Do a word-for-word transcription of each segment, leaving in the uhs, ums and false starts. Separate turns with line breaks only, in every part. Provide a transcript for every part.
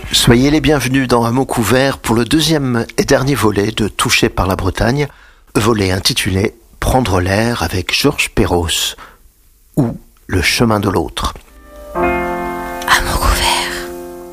Soyez les bienvenus dans Un mot couvert pour le deuxième et dernier volet de Touché par la Bretagne, volet intitulé « Prendre l'air avec Georges Perros » ou « Le chemin de l'autre ».
Un mot couvert.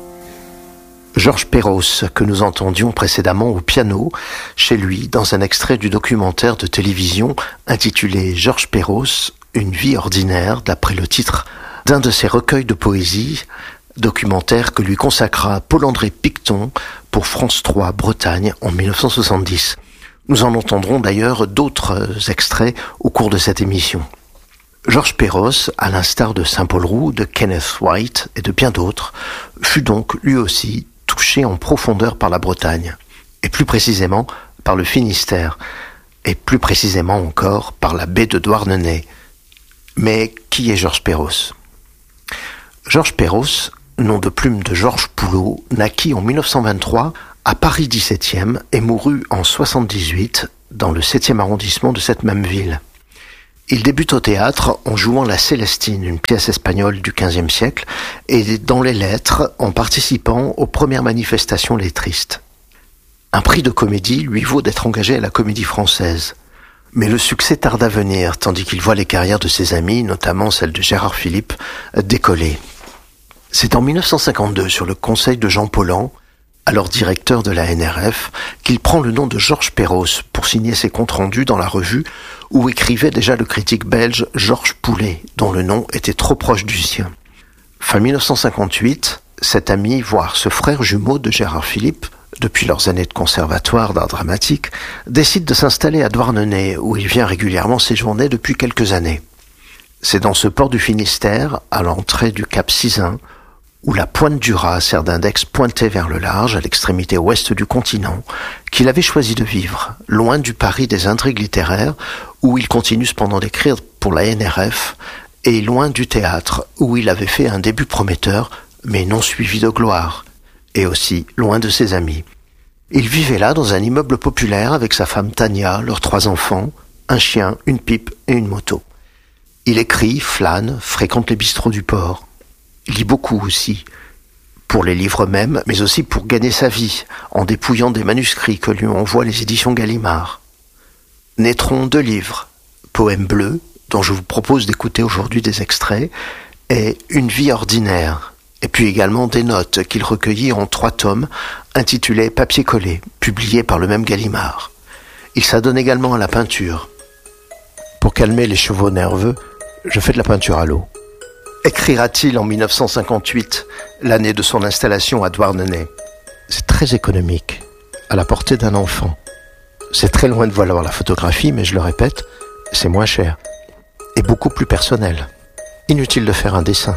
Georges Perros, que nous entendions précédemment au piano, chez lui, dans un extrait du documentaire de télévision intitulé « Georges Perros, une vie ordinaire » d'après le titre d'un de ses recueils de poésie, documentaire que lui consacra Paul-André Picton pour France trois Bretagne en dix-neuf cent soixante-dix. Nous en entendrons d'ailleurs d'autres extraits au cours de cette émission. Georges Perros, à l'instar de Saint-Paul Roux, de Kenneth White et de bien d'autres, fut donc lui aussi touché en profondeur par la Bretagne, et plus précisément par le Finistère, et plus précisément encore par la baie de Douarnenez. Mais qui est Georges Perros ? Georges Perros, nom de plume de Georges Poulot, naquit en dix-neuf cent vingt-trois à Paris dix-septième et mourut en soixante-dix-huit dans le septième arrondissement de cette même ville. Il débute au théâtre en jouant La Célestine, une pièce espagnole du quinzième siècle, et dans les lettres en participant aux premières manifestations lettristes. Un prix de comédie lui vaut d'être engagé à la Comédie Française. Mais le succès tarde à venir, tandis qu'il voit les carrières de ses amis, notamment celle de Gérard Philipe, décoller. C'est en dix-neuf cent cinquante-deux, sur le conseil de Jean Paulhan, alors directeur de la N R F, qu'il prend le nom de Georges Perros pour signer ses comptes rendus dans la revue où écrivait déjà le critique belge Georges Poulet, dont le nom était trop proche du sien. Fin dix-neuf cent cinquante-huit, cet ami, voire ce frère jumeau de Gérard Philipe, depuis leurs années de conservatoire d'art dramatique, décide de s'installer à Douarnenez, où il vient régulièrement séjourner depuis quelques années. C'est dans ce port du Finistère, à l'entrée du cap Sizun, où la pointe du Raz sert d'index pointé vers le large, à l'extrémité ouest du continent, qu'il avait choisi de vivre, loin du Paris des intrigues littéraires, où il continue cependant d'écrire pour la N R F, et loin du théâtre, où il avait fait un début prometteur, mais non suivi de gloire, et aussi loin de ses amis. Il vivait là dans un immeuble populaire avec sa femme Tania, leurs trois enfants, un chien, une pipe et une moto. Il écrit, flâne, fréquente les bistrots du port. Il lit beaucoup aussi, pour les livres eux-mêmes, mais aussi pour gagner sa vie, en dépouillant des manuscrits que lui envoient les éditions Gallimard. Naîtront deux livres, Poèmes bleus, dont je vous propose d'écouter aujourd'hui des extraits, et Une vie ordinaire, et puis également des notes qu'il recueillit en trois tomes, intitulés Papier collé, publiés par le même Gallimard. Il s'adonne également à la peinture. Pour calmer les chevaux nerveux, je fais de la peinture à l'eau. Écrira-t-il en dix-neuf cent cinquante-huit, l'année de son installation à Douarnenez. C'est très économique, à la portée d'un enfant. C'est très loin de valoir la photographie, mais je le répète, c'est moins cher. Et beaucoup plus personnel. Inutile de faire un dessin.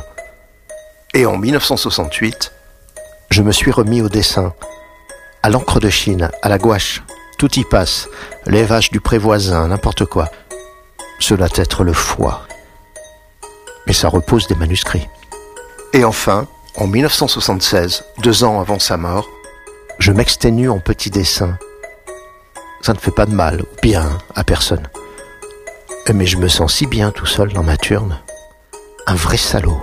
Et en dix-neuf cent soixante-huit, je me suis remis au dessin. À l'encre de Chine, à la gouache, tout y passe. Les vaches du pré voisin, n'importe quoi. Cela doit être le foie. Mais ça repose des manuscrits. Et enfin, en dix-neuf cent soixante-seize, deux ans avant sa mort, je m'exténue en petits dessins. Ça ne fait pas de mal, ou bien, à personne. Mais je me sens si bien tout seul dans ma turne. Un vrai salaud.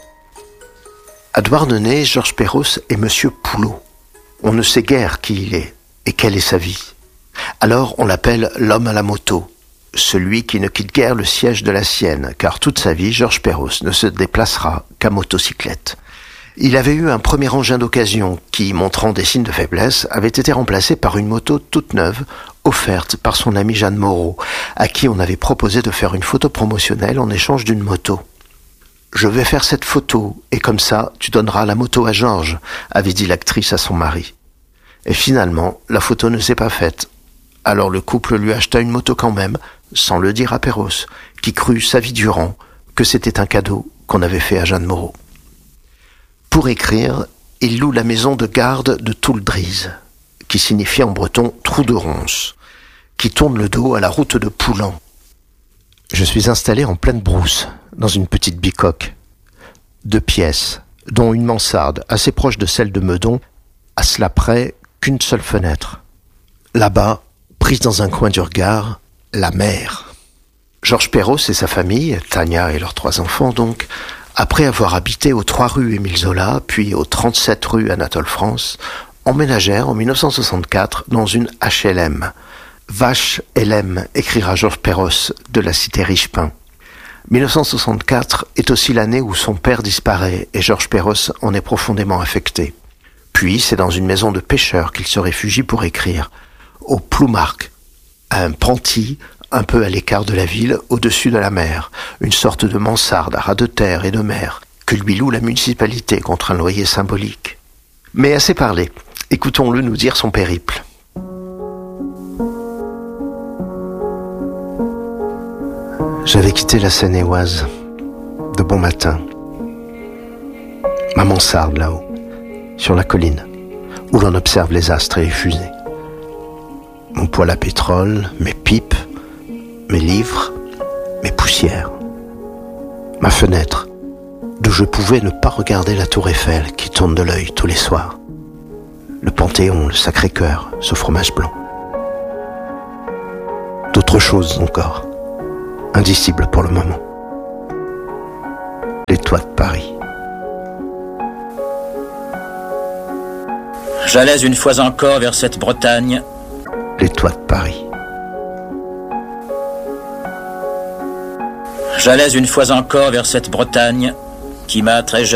À Douarnenez, Georges Perros est Monsieur Poulot. On ne sait guère qui il est, et quelle est sa vie. Alors on l'appelle l'homme à la moto. Celui qui ne quitte guère le siège de la sienne, car toute sa vie, Georges Perros ne se déplacera qu'à motocyclette. Il avait eu un premier engin d'occasion qui, montrant des signes de faiblesse, avait été remplacé par une moto toute neuve, offerte par son ami Jeanne Moreau, à qui on avait proposé de faire une photo promotionnelle en échange d'une moto. « Je vais faire cette photo, et comme ça, tu donneras la moto à Georges », avait dit l'actrice à son mari. Et finalement, la photo ne s'est pas faite. Alors le couple lui acheta une moto quand même, sans le dire à Perros, qui crut sa vie durant que c'était un cadeau qu'on avait fait à Jeanne Moreau. Pour écrire, il loue la maison de garde de Touldrise, qui signifie en breton « trou de ronce », qui tourne le dos à la route de Poulan. Je suis installé en pleine brousse, dans une petite bicoque. Deux pièces, dont une mansarde assez proche de celle de Meudon, à cela près qu'une seule fenêtre. Là-bas, prise dans un coin du regard, la mer. Georges Perros et sa famille, Tania et leurs trois enfants donc, Après avoir habité aux trois rue Émile Zola, puis aux trente-sept rue Anatole France, emménagèrent en mille neuf cent soixante-quatre dans une H L M. Vache L M, écrira Georges Perros de la cité Richepin. mille neuf cent soixante-quatre est aussi l'année où son père disparaît et Georges Perros en est profondément affecté. Puis c'est dans une maison de pêcheurs qu'il se réfugie pour écrire, au Ploumarc, un penty un peu à l'écart de la ville, au-dessus de la mer, une sorte de mansarde à ras de terre et de mer, que lui loue la municipalité contre un loyer symbolique. Mais assez parlé, écoutons-le nous dire son périple. J'avais quitté la Seine-et-Oise, de bon matin. Ma mansarde là-haut, sur la colline, où l'on observe les astres et les fusées. Mon poêle à pétrole, mes pipes, mes livres, mes poussières. Ma fenêtre, d'où je pouvais ne pas regarder la tour Eiffel qui tourne de l'œil tous les soirs. Le Panthéon, le Sacré-Cœur, ce fromage blanc. D'autres choses encore, indicibles pour le moment. Les toits de Paris.
J'allais une fois encore vers cette Bretagne.
Les toits de Paris.
J'allais une fois encore vers cette Bretagne qui m'a très jeune